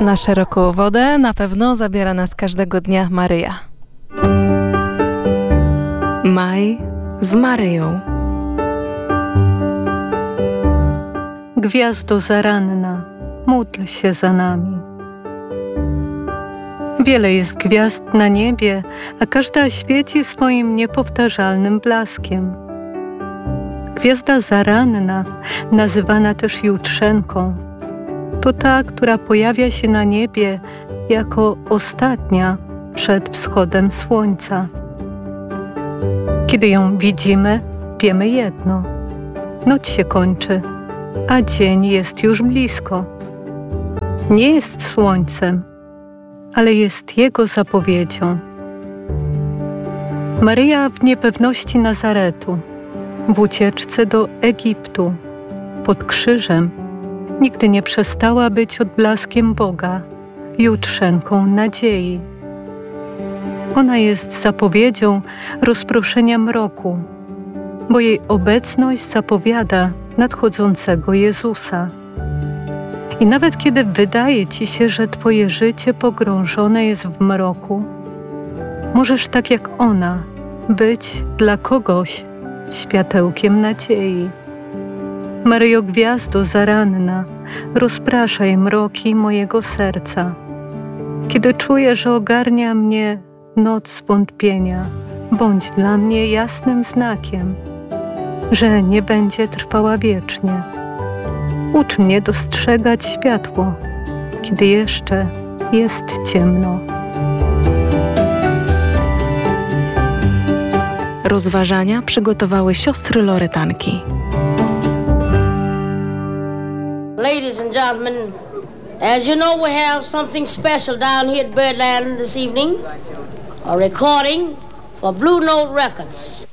Na szeroką wodę na pewno zabiera nas każdego dnia Maryja. Maj z Maryją. Gwiazdo zaranna, módl się za nami. Wiele jest gwiazd na niebie, a każda świeci swoim niepowtarzalnym blaskiem. Gwiazda zaranna, nazywana też jutrzenką, to ta, która pojawia się na niebie jako ostatnia przed wschodem słońca. Kiedy ją widzimy, wiemy jedno: noc się kończy, a dzień jest już blisko. Nie jest słońcem, ale jest jego zapowiedzią. Maryja w niepewności Nazaretu, w ucieczce do Egiptu, pod krzyżem, nigdy nie przestała być odblaskiem Boga, jutrzenką nadziei. Ona jest zapowiedzią rozproszenia mroku, bo jej obecność zapowiada nadchodzącego Jezusa. I nawet kiedy wydaje ci się, że twoje życie pogrążone jest w mroku, możesz tak jak ona być dla kogoś światełkiem nadziei. Maryjo, gwiazdo zaranna, rozpraszaj mroki mojego serca. Kiedy czuję, że ogarnia mnie noc zwątpienia, bądź dla mnie jasnym znakiem, że nie będzie trwała wiecznie. Ucz mnie dostrzegać światło, kiedy jeszcze jest ciemno. Rozważania przygotowały siostry Loretanki. Ladies and gentlemen, as you know, we have something special down here at Birdland this evening. A recording for Blue Note Records.